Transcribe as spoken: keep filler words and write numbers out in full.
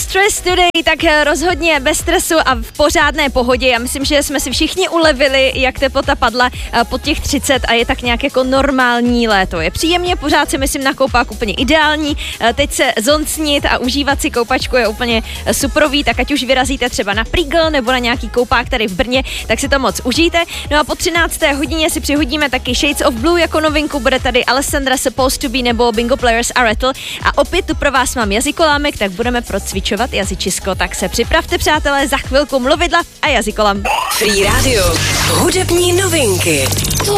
Stress Today, tak rozhodně bez stresu a v pořádné pohodě. Já myslím, že jsme si všichni ulevili, jak teplota padla pod těch třicet a je tak nějak jako normální léto. Je příjemně, pořád si myslím na koupák úplně ideální. Teď se zoncnit a užívat si koupačku je úplně suprový, tak ať už vyrazíte třeba na Prigl nebo na nějaký koupák tady v Brně, tak si to moc užijte. No a po třinácté hodině si přihodíme taky Shades of Blue jako novinku, bude tady Alessandra Supposed to Be nebo Bingo Players a Rattle. A opět tu pro vás mám jazykolámek, tak budeme procvičovat jazyčisko. Tak se připravte, přátelé, za chvilku mluvidla a jazykolam. Free Radio. Hudební novinky.